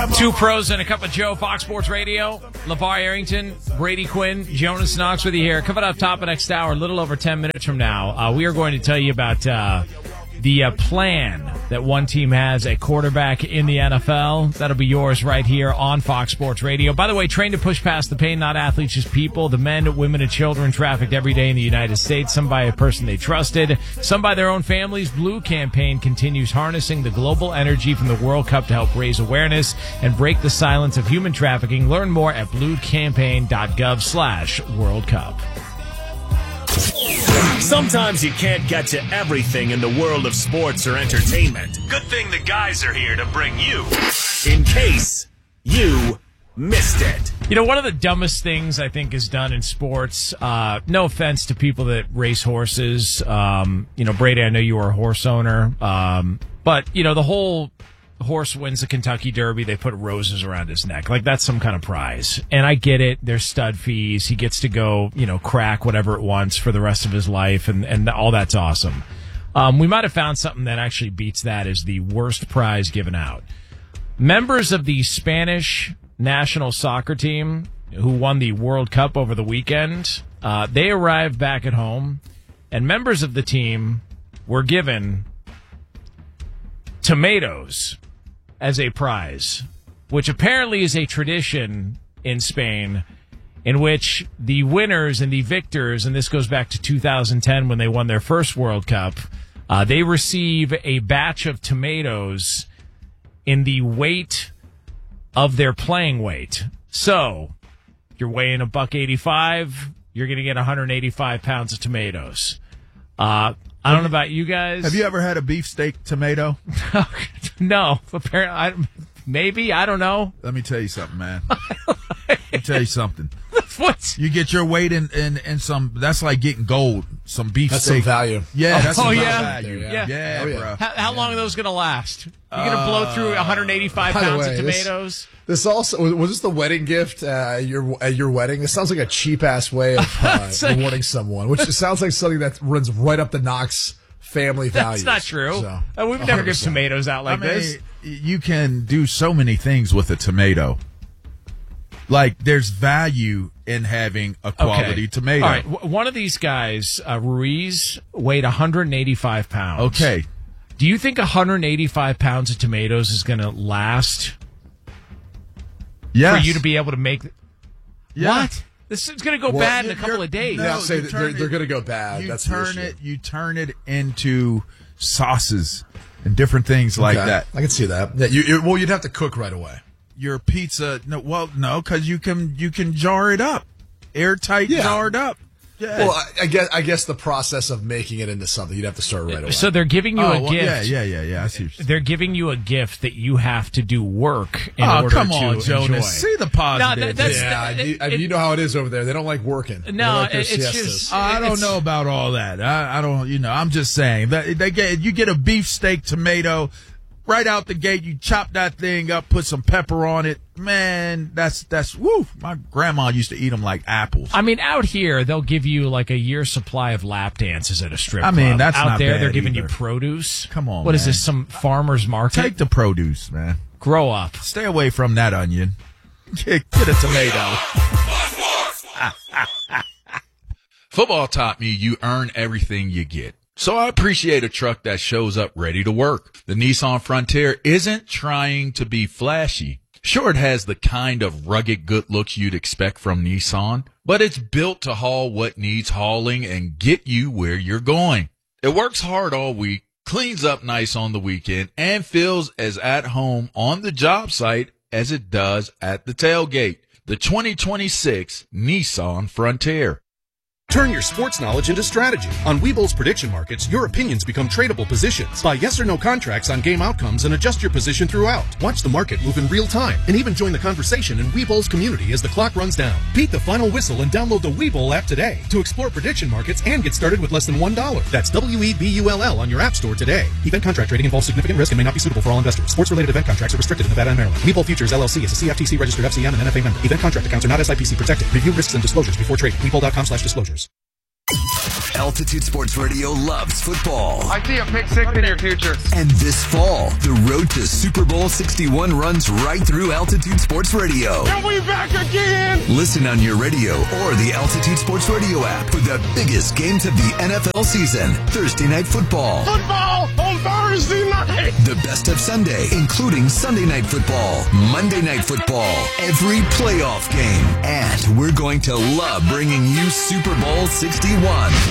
Two pros and a cup of Joe, Fox Sports Radio. LeVar Arrington, Brady Quinn, Jonas Knox with you here. Coming up top of next hour, a little over 10 minutes from now, we are going to tell you about the plan that one team has at quarterback in the NFL. That'll be yours right here on Fox Sports Radio. By the way, trained to push past the pain, not athletes, just people. The men, women, and children trafficked every day in the United States, some by a person they trusted, some by their own families. Blue Campaign continues harnessing the global energy from the World Cup to help raise awareness and break the silence of human trafficking. Learn more at bluecampaign.gov/World Cup. Sometimes you can't get to everything in the world of sports or entertainment. Good thing the guys are here to bring you, in case you missed it. You know, one of the dumbest things I think is done in sports, no offense to people that race horses, Brady, I know you are a horse owner, but, the whole horse wins the Kentucky Derby, they put roses around his neck. Like, that's some kind of prize. And I get it. There's stud fees. He gets to go, crack whatever it wants for the rest of his life, and all that's awesome. We might have found something that actually beats that as the worst prize given out. Members of the Spanish national soccer team who won the World Cup over the weekend, they arrived back at home, and members of the team were given tomatoes as a prize, which apparently is a tradition in Spain in which the winners and the victors, and this goes back to 2010 when they won their first World Cup, they receive a batch of tomatoes in the weight of their playing weight. So, if you're weighing $185, you're going to get 185 pounds of tomatoes. I don't know about you guys. Have you ever had a beefsteak tomato? No. Apparently, maybe. I don't know. Let me tell you something, man. Let me tell you something. What? You get your weight in some, that's like getting gold. Some beefsteak. That's some value. Yeah, that's some yeah. value. Yeah, bro. How long are those going to last? You're going to blow through 185 pounds of tomatoes? This also was this the wedding gift at your wedding? This sounds like a cheap ass way of rewarding someone, which sounds like something that runs right up the Knox family values. That's not true. So, we've never given tomatoes out like this. You can do so many things with a tomato. Like, there's value in having a quality tomato. All right, one of these guys, Ruiz, weighed 185 pounds. Okay. Do you think 185 pounds of tomatoes is going to last? Yes. For you to be able to make... Yeah. What? This is going to go bad in a couple of days. No, they're going to go bad. You turn it into sauces and different things like that. I can see that. Yeah, you'd have to cook right away. Your pizza, no, because you can jar it up, airtight, jarred up. Yeah. Well, I guess the process of making it into something, you'd have to start right away. So they're giving you a gift. Yeah. I see. They're giving you a gift that you have to do work in order come on, to Jonas. enjoy. See the positive. You know how it is over there. They don't like working. No, it's just. I don't know about all that. I don't. I'm just saying that you get a beefsteak tomato. Right out the gate, you chop that thing up, put some pepper on it. Man, that's woo. My grandma used to eat them like apples. I mean, out here, they'll give you like a year's supply of lap dances at a strip club. That's out not there, bad they're giving either. You produce. Come on, What man. is this, some farmer's market? Take the produce, man. Grow up. Stay away from that onion. Get a tomato. Football taught me you earn everything you get. So I appreciate a truck that shows up ready to work. The Nissan Frontier isn't trying to be flashy. Sure, it has the kind of rugged good looks you'd expect from Nissan, but it's built to haul what needs hauling and get you where you're going. It works hard all week, cleans up nice on the weekend, and feels as at home on the job site as it does at the tailgate. The 2026 Nissan Frontier. Turn your sports knowledge into strategy. On Webull's prediction markets, your opinions become tradable positions. Buy yes or no contracts on game outcomes and adjust your position throughout. Watch the market move in real time and even join the conversation in Webull's community as the clock runs down. Beat the final whistle and download the Webull app today to explore prediction markets and get started with less than $1. That's WEBULL on your app store today. Event contract trading involves significant risk and may not be suitable for all investors. Sports-related event contracts are restricted in Nevada and Maryland. Webull Futures LLC is a CFTC registered FCM and NFA member. Event contract accounts are not SIPC protected. Review risks and disclosures before trading. Webull.com/disclosures. Altitude Sports Radio loves football. I see a pick six in your future. And this fall, the road to Super Bowl 61 runs right through Altitude Sports Radio. And we back again! Listen on your radio or the Altitude Sports Radio app for the biggest games of the NFL season. Thursday Night Football. Football on Thursday night! The best of Sunday, including Sunday Night Football, Monday Night Football, every playoff game. And we're going to love bringing you Super Bowl 61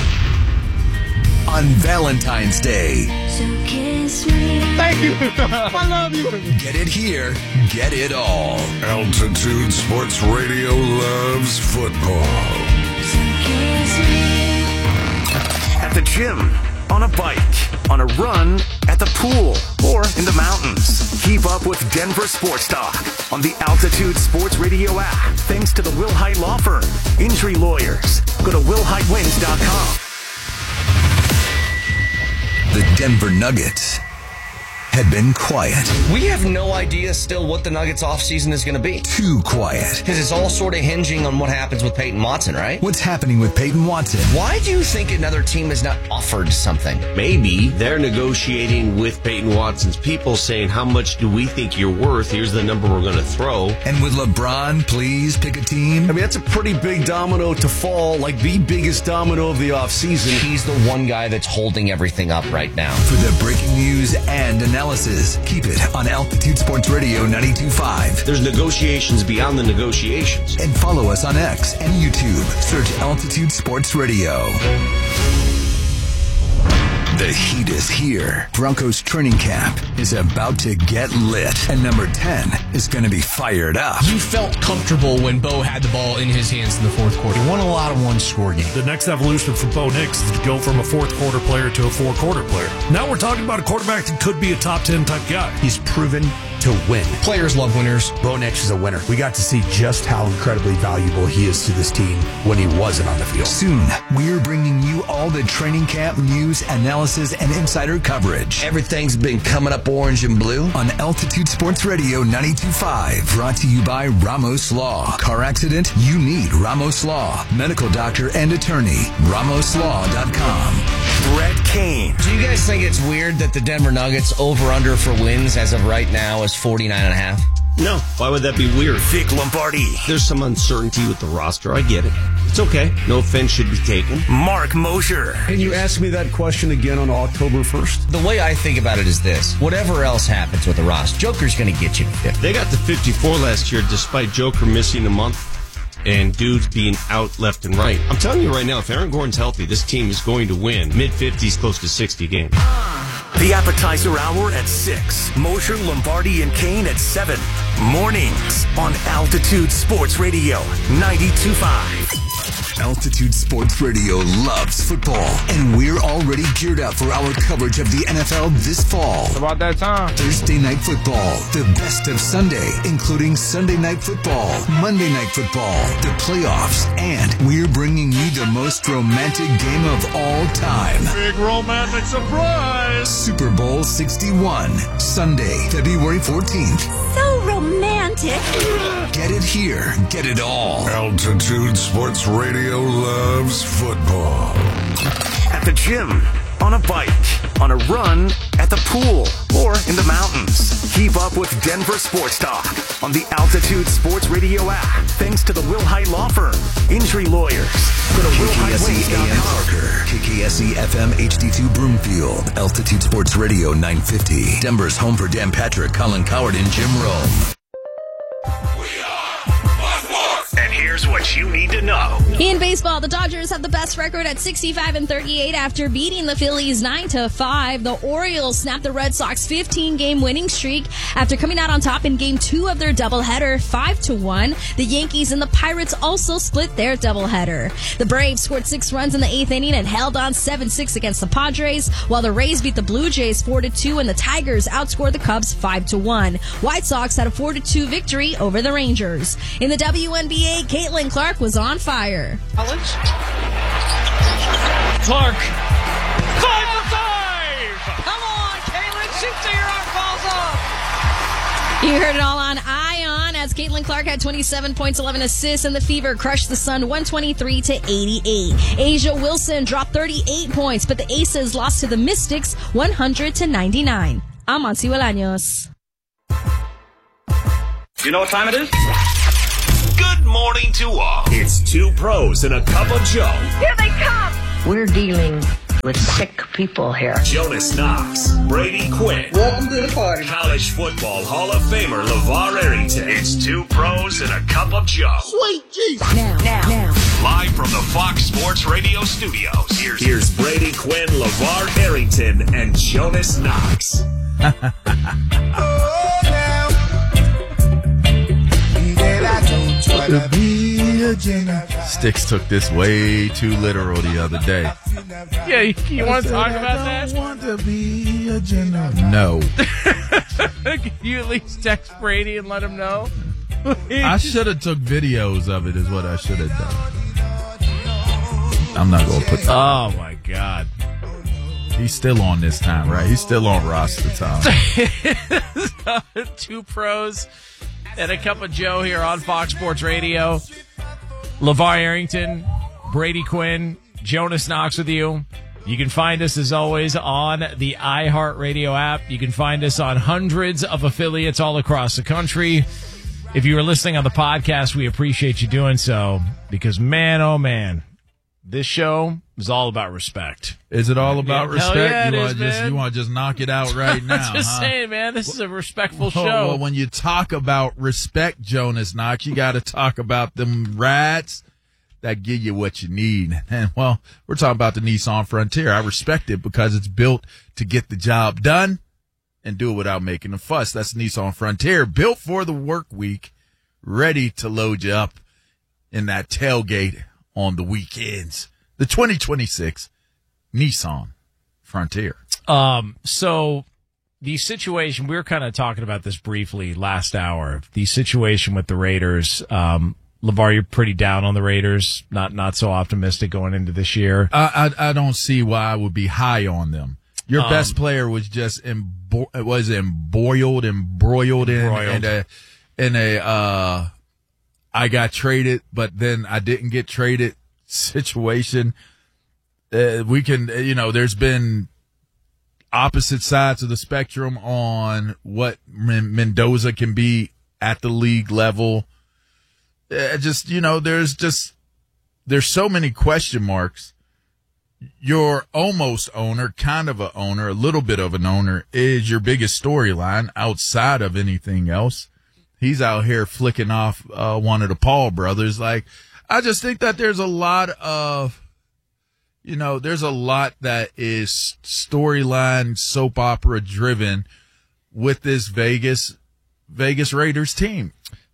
on Valentine's Day. So kiss me. Thank you. I love you. Get it here, get it all. Altitude Sports Radio loves football. So kiss me. At the gym, on a bike, on a run, at the pool, or in the mountains. Keep up with Denver Sports Talk on the Altitude Sports Radio app. Thanks to the Will Hite Law Firm. Injury lawyers. Go to willhitewins.com. The Denver Nuggets had been quiet. We have no idea still what the Nuggets offseason is going to be. Too quiet. Because it's all sort of hinging on what happens with Peyton Watson, right? What's happening with Peyton Watson? Why do you think another team has not offered something? Maybe they're negotiating with Peyton Watson's people saying, how much do we think you're worth? Here's the number we're going to throw. And would LeBron please pick a team? I mean, that's a pretty big domino to fall, like the biggest domino of the offseason. He's the one guy that's holding everything up right now. For the breaking news and analysis, keep it on Altitude Sports Radio 92.5. There's negotiations beyond the negotiations. And follow us on X and YouTube. Search Altitude Sports Radio. The heat is here. Broncos training camp is about to get lit. And number 10 is going to be fired up. You felt comfortable when Bo had the ball in his hands in the fourth quarter. He won a lot of one-score games. The next evolution for Bo Nix is to go from a fourth-quarter player to a four-quarter player. Now we're talking about a quarterback that could be a top 10 type guy. He's proven to win. Players love winners. Bo Nix is a winner. We got to see just how incredibly valuable he is to this team when he wasn't on the field. Soon, we're bringing you all the training camp news, analysis, and insider coverage. Everything's been coming up orange and blue on Altitude Sports Radio 92.5. Brought to you by Ramos Law. Car accident? You need Ramos Law. Medical doctor and attorney. RamosLaw.com. Brett Kane. Do you guys think it's weird that the Denver Nuggets over-under for wins as of right now is 49.5? No. Why would that be weird? Vic Lombardi. There's some uncertainty with the roster. I get it. It's okay. No offense should be taken. Mark Mosher. Can you ask me that question again on October 1st? The way I think about it is this. Whatever else happens with the roster, Joker's going to get you to 50. They got to 54 last year despite Joker missing a month and dudes being out left and right. I'm telling you right now, if Aaron Gordon's healthy, this team is going to win mid-50s, close to 60 games. The appetizer hour at 6. Mosher, Lombardi, and Kane at 7. Mornings on Altitude Sports Radio 92.5. Altitude Sports Radio loves football, and we're already geared up for our coverage of the NFL this fall. It's about that time. Thursday Night Football, the best of Sunday, including Sunday Night Football, Monday Night Football, the playoffs, and we're bringing you the most romantic game of all time. Big romantic surprise. Super Bowl 61, Sunday, February 14th. So romantic. Get it here, get it all. Altitude Sports Radio loves football. At the gym, on a bike, on a run, at the pool, or in the mountains. Keep up with Denver Sports Talk on the Altitude Sports Radio app. Thanks to the Will Hite Law Firm. Injury lawyers. Go to KKSE AM Parker, KKSE FM HD2 Broomfield, Altitude Sports Radio 950. Denver's home for Dan Patrick, Colin Coward, and Jim Rome. And here's what you need to know. In baseball, the Dodgers have the best record at 65-38 after beating the Phillies 9-5. The Orioles snapped the Red Sox 15-game winning streak after coming out on top in Game 2 of their doubleheader 5-1. The Yankees and the Pirates also split their doubleheader. The Braves scored 6 runs in the 8th inning and held on 7-6 against the Padres, while the Rays beat the Blue Jays 4-2 and the Tigers outscored the Cubs 5-1. White Sox had a 4-2 victory over the Rangers. In the WNBA, Caitlin Clark was on fire. Clark. 5 for 5! Come on, Caitlin. Shoot till your arm falls off. You heard it all on ION as stats. Caitlin Clark had 27 points, 11 assists, and the Fever crushed the Sun 123-88. Asia Wilson dropped 38 points, but the Aces lost to the Mystics 100-99. I'm Monty Bolaños. You know what time it is? Good morning to all. It's two pros and a cup of Joe. Here they come. We're dealing with sick people here. Jonas Knox, Brady Quinn. Welcome to the party. College football Hall of Famer LeVar Arrington. It's two pros and a cup of Joe. Sweet Jesus. Now. Live from the Fox Sports Radio studios. Here's Brady Quinn, LeVar Arrington, and Jonas Knox. Sticks took this way too literal the other day. Yeah, you want to talk about that? I want to be a gentleman. No. Can you at least text Brady and let him know? I should have took videos of it is what I should have done. I'm not going to put that. Oh, my God. He's still on this time, right? He's still on roster time. Two pros and a cup of Joe here on Fox Sports Radio. LeVar Arrington, Brady Quinn, Jonas Knox with you. You can find us, as always, on the iHeartRadio app. You can find us on hundreds of affiliates all across the country. If you are listening on the podcast, we appreciate you doing so because, man, oh, man, this show is all about respect. Is it all about respect? Yeah, you want to just knock it out right now? I'm just saying, man, this is a respectful show. Well, when you talk about respect, Jonas Knox, you got to talk about them rats that give you what you need. And, well, we're talking about the Nissan Frontier. I respect it because it's built to get the job done and do it without making a fuss. That's the Nissan Frontier, built for the work week, ready to load you up in that tailgate on the weekends. The 2026 Nissan Frontier. So the situation, we were kind of talking about this briefly last hour, the situation with the Raiders. LeVar, you're pretty down on the Raiders, not so optimistic going into this year. I don't see why I would be high on them. Your best player was just embroiled in a I got traded, but then I didn't get traded situation. There's been opposite sides of the spectrum on what Mendoza can be at the league level. There's so many question marks. Your almost owner, kind of a owner, a little bit of an owner is your biggest storyline outside of anything else. He's out here flicking off one of the Paul brothers. Like, I just think that there's a lot that is storyline soap opera driven with this Vegas Raiders team.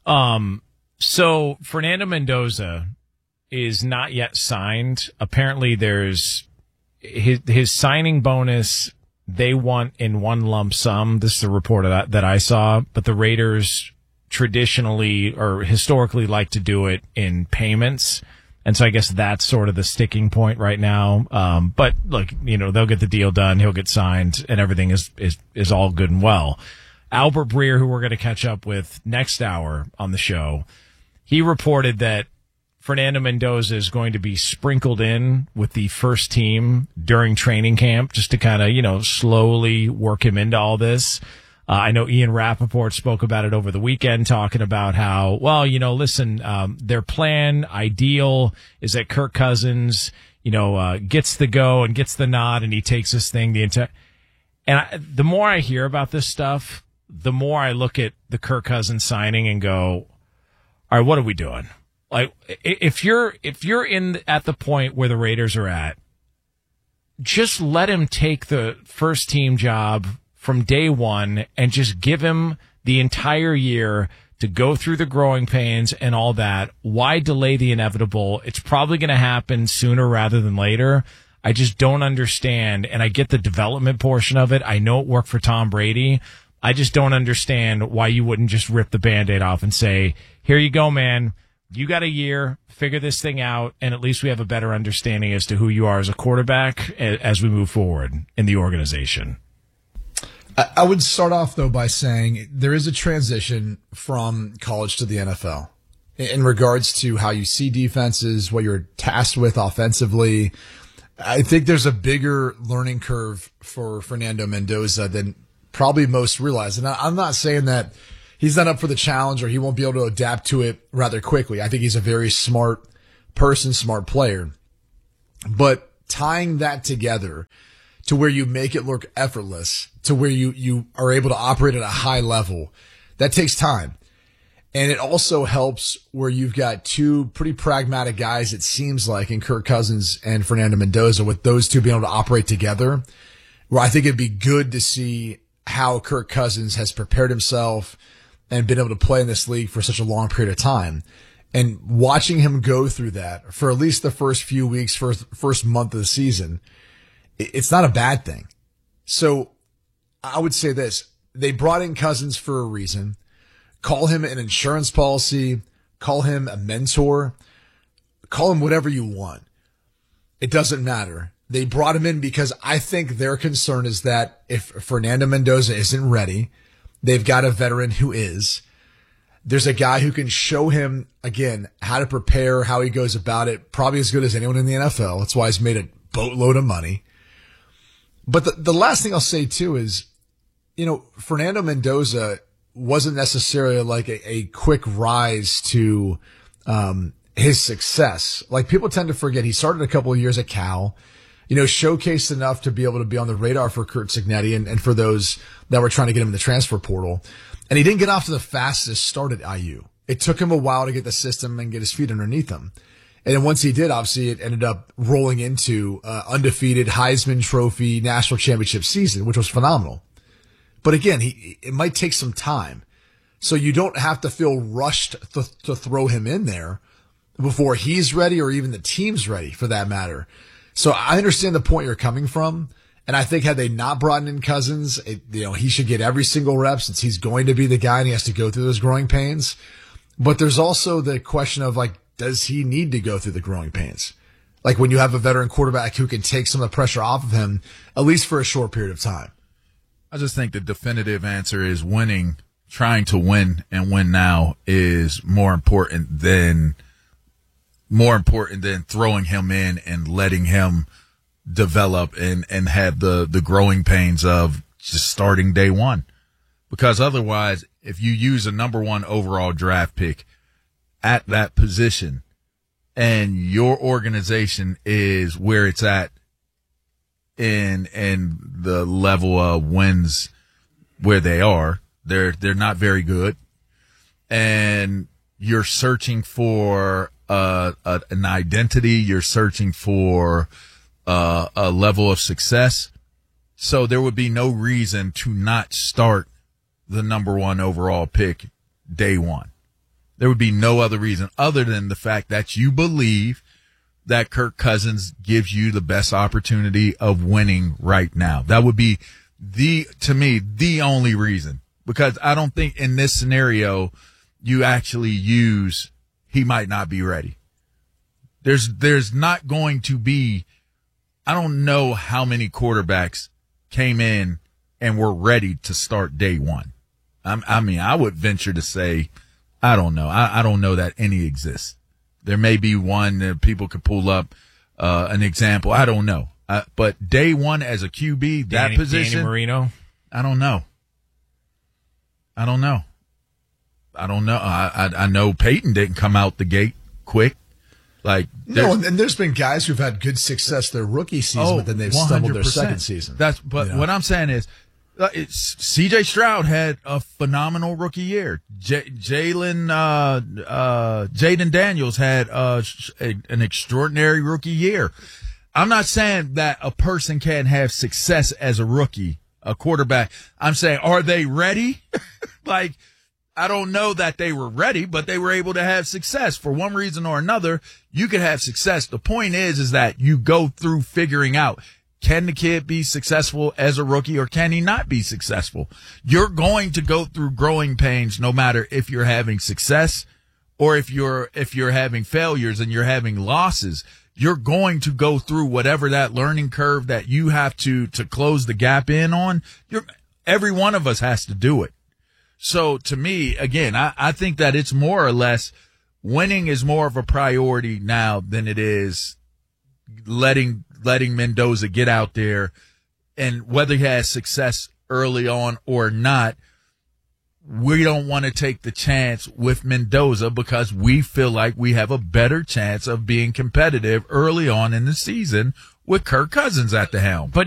So Fernando Mendoza is not yet signed. Apparently there's his signing bonus they want in one lump sum. This is the report that I saw, but the Raiders traditionally or historically like to do it in payments. And so I guess that's sort of the sticking point right now. But look, they'll get the deal done. He'll get signed and everything is all good and well. Albert Breer, who we're going to catch up with next hour on the show, he reported that Fernando Mendoza is going to be sprinkled in with the first team during training camp just to kind of, slowly work him into all this. I know Ian Rappaport spoke about it over the weekend, talking about how, their plan, ideal, is that Kirk Cousins, gets the go and gets the nod and he takes this thing the more I hear about this stuff, the more I look at the Kirk Cousins signing and go, all right, what are we doing? Like, if you're at the point where the Raiders are at, just let him take the first team job from day one and just give him the entire year to go through the growing pains and all that. Why delay the inevitable? It's probably going to happen sooner rather than later. I just don't understand. And I get the development portion of it. I know it worked for Tom Brady. I just don't understand why you wouldn't just rip the Band-Aid off and say, here you go, man. You got a year, figure this thing out, and at least we have a better understanding as to who you are as a quarterback as we move forward in the organization. I would start off, though, by saying there is a transition from college to the NFL in regards to how you see defenses, what you're tasked with offensively. I think there's a bigger learning curve for Fernando Mendoza than probably most realize. And I'm not saying that he's not up for the challenge or he won't be able to adapt to it rather quickly. I think he's a very smart person, smart player. But tying that together to where you make it look effortless, to where you are able to operate at a high level, that takes time. And it also helps where you've got two pretty pragmatic guys, it seems like, in Kirk Cousins and Fernando Mendoza, with those two being able to operate together, where I think it'd be good to see how Kirk Cousins has prepared himself and been able to play in this league for such a long period of time. And watching him go through that for at least the first few weeks, first month of the season, it's not a bad thing. So I would say this. They brought in Cousins for a reason. Call him an insurance policy. Call him a mentor. Call him whatever you want. It doesn't matter. They brought him in because I think their concern is that if Fernando Mendoza isn't ready, they've got a veteran who is. There's a guy who can show him, again, how to prepare, how he goes about it, probably as good as anyone in the NFL. That's why he's made a boatload of money. But the last thing I'll say, too, is, Fernando Mendoza wasn't necessarily like a quick rise to his success. Like, people tend to forget he started a couple of years at Cal, showcased enough to be able to be on the radar for Curt Cignetti and for those that were trying to get him in the transfer portal. And he didn't get off to the fastest start at IU. It took him a while to get the system and get his feet underneath him. And then once he did, obviously, it ended up rolling into undefeated Heisman Trophy national championship season, which was phenomenal. But again, it might take some time. So you don't have to feel rushed to throw him in there before he's ready or even the team's ready, for that matter. So I understand the point you're coming from. And I think had they not brought in Cousins, he should get every single rep since he's going to be the guy and he has to go through those growing pains. But there's also the question of, like, does he need to go through the growing pains? Like, when you have a veteran quarterback who can take some of the pressure off of him, at least for a short period of time. I just think the definitive answer is winning, trying to win and win now is more important than throwing him in and letting him develop and have the growing pains of just starting day one. Because otherwise, if you use a number 1 overall draft pick at that position and your organization is where it's at in the level of wins where they are, they're not very good, and you're searching for an identity, you're searching for a level of success. So there would be no reason to not start the number 1 overall pick day one. There would be no other reason other than the fact that you believe that Kirk Cousins gives you the best opportunity of winning right now. That would be to me, the only reason. Because I don't think in this scenario you actually use he might not be ready. There's not going to be, I don't know how many quarterbacks came in and were ready to start day one. I would venture to say, I don't know. I don't know that any exists. There may be one that people could pull up an example. I don't know. But day one as a QB, that position, Danny Marino. I don't know. I know Peyton didn't come out the gate quick. No, and there's been guys who've had good success their rookie season, but then they've stumbled their second season. What I'm saying is, C.J. Stroud had a phenomenal rookie year. Jaden Daniels had an extraordinary rookie year. I'm not saying that a person can't have success as a rookie, a quarterback. I'm saying, are they ready? I don't know that they were ready, but they were able to have success for one reason or another. You could have success. The point is that you go through figuring out, can the kid be successful as a rookie or can he not be successful? You're going to go through growing pains no matter if you're having success or if you're having failures and you're having losses. You're going to go through whatever that learning curve that you have to close the gap in on. Every one of us has to do it. So to me, again, I think that it's more or less winning is more of a priority now than it is letting Mendoza get out there, and whether he has success early on or not, we don't want to take the chance with Mendoza because we feel like we have a better chance of being competitive early on in the season with Kirk Cousins at the helm. But